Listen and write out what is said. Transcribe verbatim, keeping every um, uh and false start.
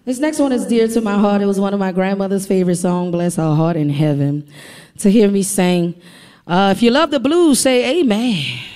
This next one is dear to my heart. It was one of my grandmother's favorite songs, bless her heart in heaven, to hear me sing. Uh, if you love the blues, say amen.